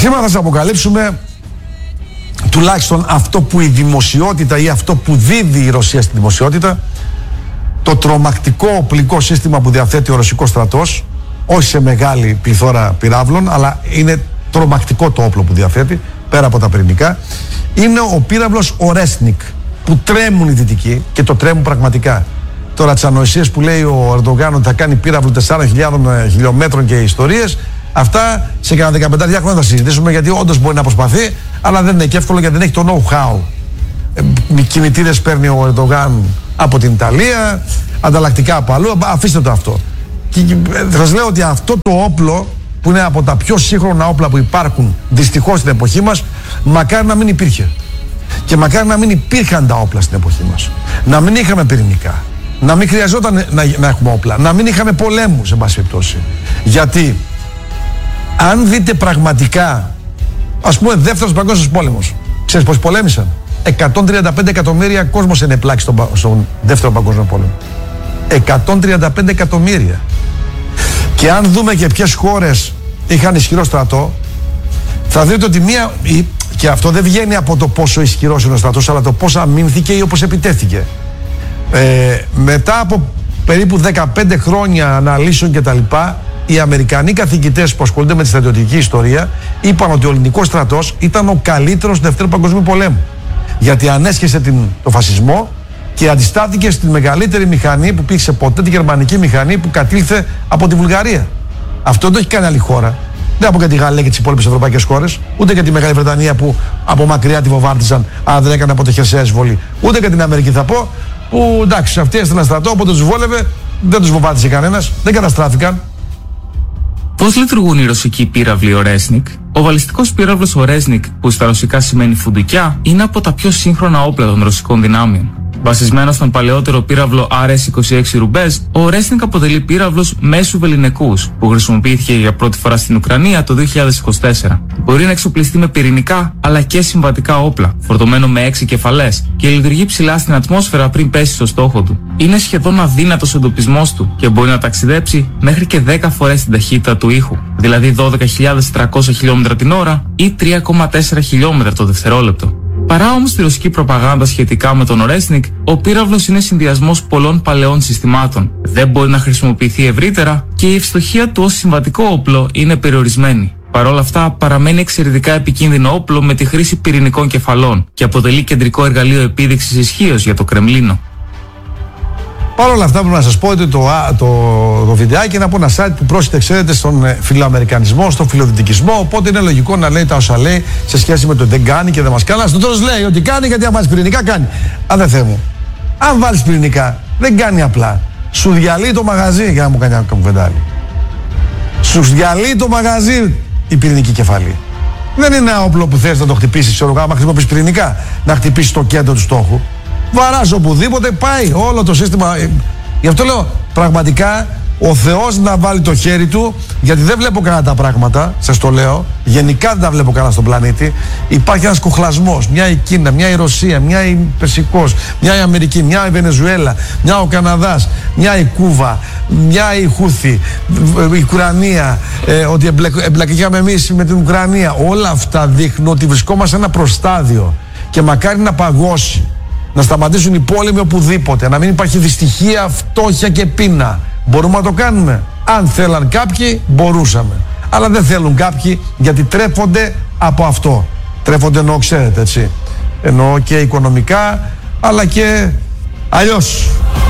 Σήμερα θα σας αποκαλύψουμε τουλάχιστον αυτό που η δημοσιότητα ή αυτό που δίδει η Ρωσία στη δημοσιότητα, το τρομακτικό οπλικό σύστημα που διαθέτει ο ρωσικός στρατός, όχι σε μεγάλη πληθώρα πυράβλων, αλλά είναι τρομακτικό το όπλο που διαθέτει, πέρα από τα πυρηνικά. Είναι ο πύραυλος Ορέσνικ, που τρέμουν οι Δυτικοί και το τρέμουν πραγματικά. Τώρα τις ανοησίες που λέει ο Ερντογάν ότι θα κάνει πύραυλο 4.000 χιλιόμετρων και ιστορίες, αυτά σε κανένα 15 χρόνια θα συζητήσουμε, γιατί όντως μπορεί να προσπαθεί, αλλά δεν είναι και εύκολο, γιατί δεν έχει το know-how. Κινητήρες παίρνει ο Ερντογάν από την Ιταλία, ανταλλακτικά από αλλού, αφήστε το αυτό. Και σας λέω ότι αυτό το όπλο, που είναι από τα πιο σύγχρονα όπλα που υπάρχουν δυστυχώς στην εποχή μας, μακάρι να μην υπήρχε. Και μακάρι να μην υπήρχαν τα όπλα στην εποχή μας. Να μην είχαμε πυρηνικά. Να μην χρειαζόταν να έχουμε όπλα. Να μην είχαμε πολέμους, εν πάση περιπτώσει. Γιατί αν δείτε πραγματικά, ας πούμε, δεύτερος παγκόσμιος πόλεμος, ξέρεις πώς πολέμησαν? 135 εκατομμύρια κόσμος ενεπλάκη στον δεύτερο παγκόσμιο πόλεμο. 135 εκατομμύρια. Και αν δούμε και ποιες χώρες είχαν ισχυρό στρατό, θα δείτε ότι και αυτό δεν βγαίνει από το πόσο ισχυρός είναι ο στρατός, αλλά το πώς αμήνθηκε ή όπως επιτέθηκε. Μετά από περίπου 15 χρόνια αναλύσεων κτλ., οι Αμερικανοί καθηγητές που ασχολούνται με τη στρατιωτική ιστορία είπαν ότι ο ελληνικός στρατός ήταν ο καλύτερος του Δευτέρου Παγκοσμίου Πολέμου. Γιατί ανέσχεσε το φασισμό και αντιστάθηκε στη μεγαλύτερη μηχανή που υπήρξε ποτέ, τη γερμανική μηχανή που κατήλθε από τη Βουλγαρία. Αυτό δεν το έχει κάνει άλλη χώρα. Δεν από και τη Γαλλία και τις υπόλοιπες ευρωπαϊκές χώρες, ούτε και τη Μεγάλη Βρετανία που από μακριά τη βομβάρδιζαν, αλλά δεν έκανε από το χερσαία εισβολή. Ούτε και την Αμερική, θα πω, που εντάξει, αυτοί έστειλαν στρατό, όποτε τους βόλευε, δεν τους βομβάρδισε κανένας, δεν καταστράφηκαν. Πώς λειτουργούν οι ρωσικοί πύραυλοι Ορέσνικ? Ο βαλιστικός πύραυλος Ορέσνικ, που στα ρωσικά σημαίνει φουντουκιά, είναι από τα πιο σύγχρονα όπλα των ρωσικών δυνάμεων. Βασισμένο στον παλαιότερο πύραυλο RS-26 Ρουμπέζ, ο Ορέσνικ αποτελεί πύραυλος μέσου βεληνικούς που χρησιμοποιήθηκε για πρώτη φορά στην Ουκρανία το 2024. Μπορεί να εξοπλιστεί με πυρηνικά αλλά και συμβατικά όπλα, φορτωμένο με 6 κεφαλές, και λειτουργεί ψηλά στην ατμόσφαιρα πριν πέσει στο στόχο του. Είναι σχεδόν αδύνατος ο εντοπισμός του και μπορεί να ταξιδέψει μέχρι και 10 φορές την ταχύτητα του ήχου, δηλαδή 12.300 χιλιόμετρα την ώρα ή 3,4 χιλιόμετρα το δευτερόλεπτο. Παρά όμως τη ρωσική προπαγάνδα σχετικά με τον Ορέσνικ, ο πύραυλος είναι συνδυασμός πολλών παλαιών συστημάτων. Δεν μπορεί να χρησιμοποιηθεί ευρύτερα και η ευστοχία του ως συμβατικό όπλο είναι περιορισμένη. Παρ' όλα αυτά, παραμένει εξαιρετικά επικίνδυνο όπλο με τη χρήση πυρηνικών κεφαλών και αποτελεί κεντρικό εργαλείο επίδειξης ισχύως για το Κρεμλίνο. Παρ' όλα αυτά, πρέπει να σας πω ότι το βιντεάκι είναι από ένα site που πρόσθεται, ξέρετε, στον φιλοαμερικανισμό, στον φιλοδυτικισμό. Οπότε είναι λογικό να λέει τα όσα λέει σε σχέση με το δεν κάνει και δεν μας κάνει. Στο τέλος λέει ότι κάνει, γιατί αν βάλεις πυρηνικά κάνει. Αν δεν θέλω. Αν βάλεις πυρηνικά, δεν κάνει απλά. Σου διαλύει το μαγαζί, για να μου κάνει ένα κουβεντάρι. Σου διαλύει το μαγαζί η πυρηνική κεφαλή. Δεν είναι ένα όπλο που θες να το χτυπήσεις, ξέρω, άμα χρησιμοποιείς πυρηνικά, να χτυπήσεις το κέντρο του στόχου. Βαράς οπουδήποτε, πάει όλο το σύστημα. Γι' αυτό λέω, πραγματικά ο Θεός να βάλει το χέρι του, γιατί δεν βλέπω κανένα τα πράγματα, σας το λέω, γενικά δεν τα βλέπω κανένα στον πλανήτη. Υπάρχει ένας κοχλασμός, μια η Κίνα, μια η Ρωσία, μια η Περσικός, μια η Αμερική, μια η Βενεζουέλα, μια ο Καναδάς, μια η Κούβα, μια η Χούθη, η Ουκρανία, ότι εμπλακήκαμε εμείς με την Ουκρανία. Όλα αυτά δείχνουν ότι βρισκόμαστε σε ένα προστάδιο και μακάρι να παγώσει. Να σταματήσουν οι πόλεμοι οπουδήποτε, να μην υπάρχει δυστυχία, φτώχεια και πείνα. Μπορούμε να το κάνουμε. Αν θέλαν κάποιοι, μπορούσαμε. Αλλά δεν θέλουν κάποιοι, γιατί τρέφονται από αυτό. Τρέφονται, εννοώ, ξέρετε, έτσι. Εννοώ και οικονομικά, αλλά και αλλιώς.